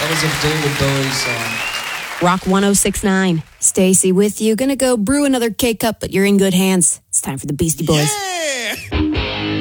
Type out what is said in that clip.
That was a David Bowie song. Rock 106.9. Stacy with you. Gonna go brew another K-Cup, but you're in good hands. It's time for the Beastie Boys. Yeah!